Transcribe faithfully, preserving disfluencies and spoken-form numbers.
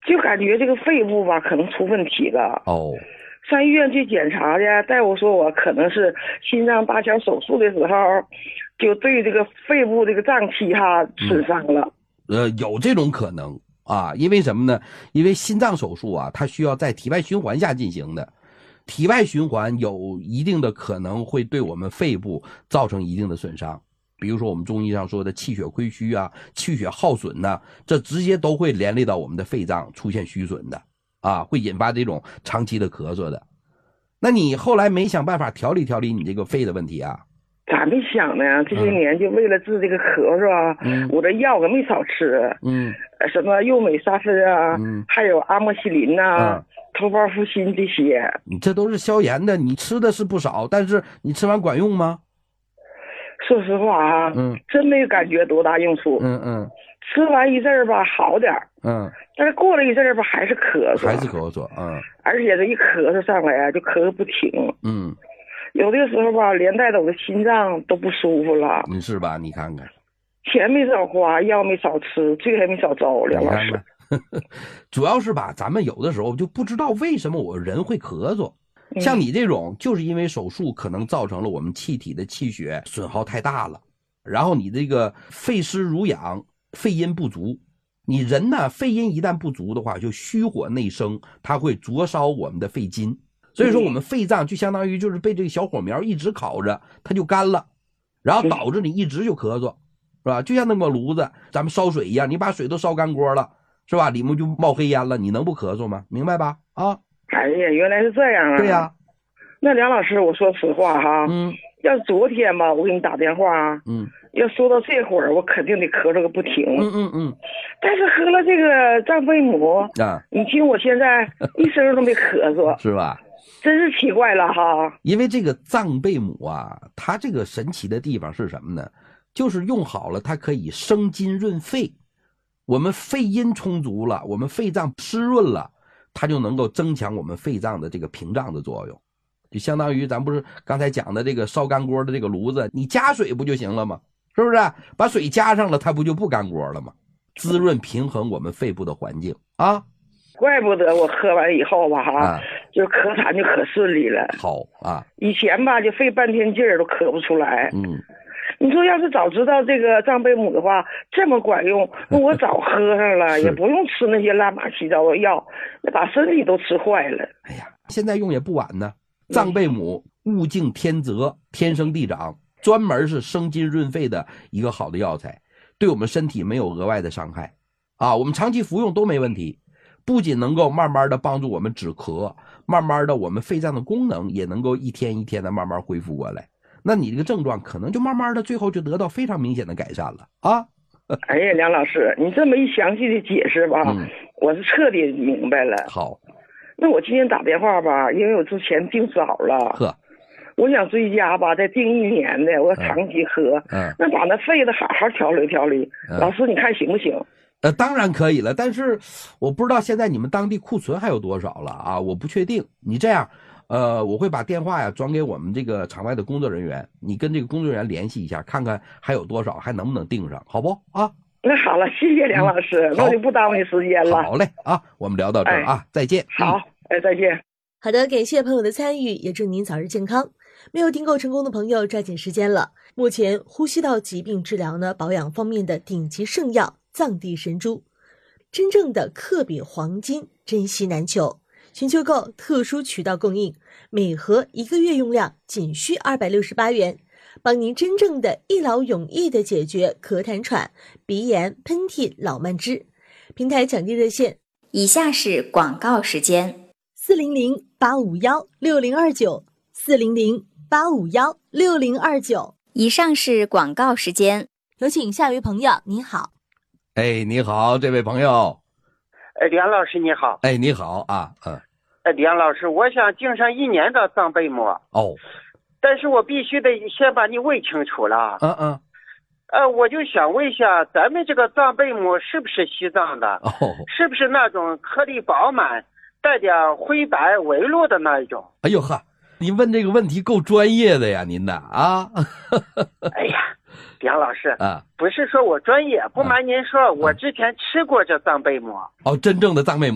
就感觉这个肺部吧可能出问题了。 哦， 上医院去检查去，大夫说我可能是心脏搭桥手术的时候，就对这个肺部这个脏器哈损伤了。 嗯、呃，有这种可能啊，因为什么呢？因为心脏手术啊，它需要在体外循环下进行的，体外循环有一定的可能会对我们肺部造成一定的损伤。比如说我们中医上说的气血亏虚啊，气血耗损呢、啊，这直接都会连累到我们的肺脏出现虚损的啊，会引发这种长期的咳嗽的。那你后来没想办法调理调理你这个肺的问题啊？ 咋没想呢？这些年就为了治这个咳嗽啊，嗯、我的药可没少吃，嗯，什么右美沙芬啊，嗯，还有阿莫西林呐、啊，头孢呋辛这些。 你这都是消炎的，你吃的是不少，但是你吃完管用吗？ 说实话啊，嗯，真没感觉多大用处。 嗯嗯， 吃完一阵儿吧，好点儿。 嗯， 但是过了一阵儿吧，还是咳嗽。 还是咳嗽，嗯。 而且这一咳嗽上来啊，就咳个不停。 嗯，有的时候吧，连带着我的心脏都不舒服了。 你是吧？你看看， 钱没少花，药没少吃，罪还没少遭，梁老师。 主要是吧，咱们有的时候就不知道为什么我人会咳嗽。像你这种就是因为手术可能造成了我们气体的气血损耗太大了，然后你这个肺湿濡养，肺阴不足，你人呢肺阴一旦不足的话，就虚火内生，它会灼烧我们的肺筋，所以说我们肺脏就相当于就是被这个小火苗一直烤着，它就干了，然后导致你一直就咳嗽，是吧？就像那个炉子咱们烧水一样，你把水都烧干锅了，是吧？里面就冒黑烟了，你能不咳嗽吗？明白吧？啊， 哎呀，原来是这样啊！ 对呀、啊， 那梁老师，我说实话哈，嗯，要是昨天吧，我给你打电话，嗯，要说到这会儿，我肯定得咳嗽个不停， 嗯嗯嗯。 但是喝了这个藏贝母啊，你听我现在一声都没咳嗽， 是吧？ 真是奇怪了哈。 因为这个藏贝母啊，它这个神奇的地方是什么呢？就是用好了，它可以生津润肺。我们肺阴充足了，我们肺脏湿润了，它就能够增强我们肺脏的这个屏障的作用，就相当于咱不是刚才讲的这个烧干锅的这个炉子，你加水不就行了吗？是不是？把水加上了，它不就不干锅了吗？滋润平衡我们肺部的环境啊。 怪不得我喝完以后吧哈、啊，就咳痰就可顺利了。 好啊， 以前吧就费半天劲儿都咳不出来。 嗯， 你说要是早知道这个藏贝母的话这么管用，那我早喝上了，也不用吃那些乱码七糟的药，那把身体都吃坏了。 哎呀，现在用也不晚呢。藏贝母物竞天择，天生地长，专门是生津润肺的一个好的药材，对我们身体没有额外的伤害啊，我们长期服用都没问题。不仅能够慢慢的帮助我们止咳，慢慢的我们肺脏的功能也能够一天一天的慢慢恢复过来，那你这个症状可能就慢慢的最后就得到非常明显的改善了啊。 哎呀，梁老师，你这么一详细的解释吧、嗯、我是彻底明白了。 好， 那我今天打电话吧，因为我之前订早了， 呵， 我想追加吧，再订一年的，我长期喝，嗯，那把那肺子好好调理调理、嗯、老师你看行不行？ 呃，当然可以了，但是我不知道现在你们当地库存还有多少了啊？我不确定。你这样，呃，我会把电话呀转给我们这个场外的工作人员，你跟这个工作人员联系一下，看看还有多少，还能不能订上，好不啊？ 那好了，谢谢梁老师，嗯、那我就不耽误你时间了。 好嘞啊，我们聊到这儿啊、哎，再见。 好，哎，再见。 好的，感谢朋友的参与，也祝您早日健康。没有订购成功的朋友，抓紧时间了。目前呼吸道疾病治疗呢，保养方面的顶级圣药。藏地神珠，真正的克比黄金，珍稀难求。寻求购特殊渠道供应，每盒一个月用量仅需二百六十八元，帮您真正的一劳永逸的解决咳痰喘、鼻炎、喷嚏、老慢支。平台抢订热线： 以下是广告时间： 四零零八五幺六零二九，四零零八五幺六零二九。 以上是广告时间， 有请下一位朋友，你好。 哎，你好，这位朋友。 哎，梁老师你好。 哎，你好啊，嗯。 哎，梁老师，我想订上一年的藏贝母。 哦。 但是我必须得先把你问清楚了。 嗯嗯。 呃，我就想问一下，咱们这个藏贝母是不是西藏的？ 哦。 是不是那种颗粒饱满、带点灰白纹路的那一种？ 哎呦呵，您问这个问题够专业的呀，您的啊。 哎呀。梁老师啊， 不是说我专业，不瞒您说，啊、我之前吃过这藏贝母。 哦，真正的藏贝母。